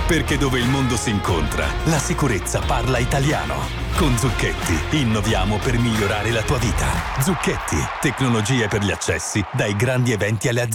Perché dove il mondo si incontra, la sicurezza parla italiano. Con Zucchetti innoviamo per migliorare la tua vita. Zucchetti, tecnologie per gli accessi, dai grandi eventi alle aziende.